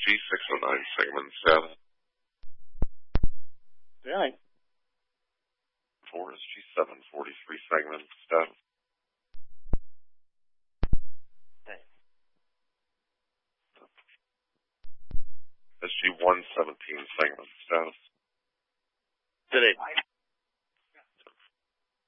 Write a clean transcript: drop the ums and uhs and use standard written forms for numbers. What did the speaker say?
SG609 segment status. Right. 4 SG743 segment status. Okay. SG117 segment status. Today.